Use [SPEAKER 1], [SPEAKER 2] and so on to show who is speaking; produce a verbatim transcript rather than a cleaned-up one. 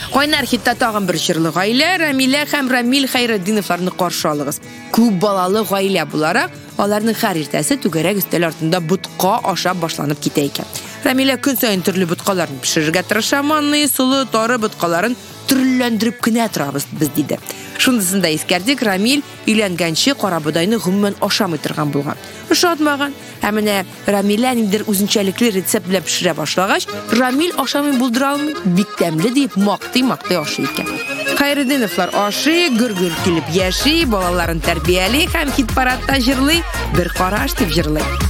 [SPEAKER 1] Кайнар хитта тагын бер чирле гаилә Рамилә һәм Рамил Хәйретдиновларны каршы алыгыз. Күп балалы гаилә буларак, аларның һәр иртәсе түгәрәк өстәл артында бутка ашап башланып китә икән. Рамилә көн саен төрле буткаларны пешерергә тырыша, манны, сулы, тары буткаларын төрләндереп кенә торабыз без диде. Шундысын да искәрдек, Рамил өйләнгәнче карабудайны гомумән ашамый торган булган. Ошатмаган. Ә менә Рамилә ниндидер үзенчәлекле рецепт белән пешерә башлагач, Рамил ашамый булдыра алмый, бик тәмле дип мактый-мактый ашый икән. Хәйретдиновлар ашый, гөр-гөр килеп яши, балаларын тәрбияли һәм хит-парадта җырлый, бер караш дип җырлый.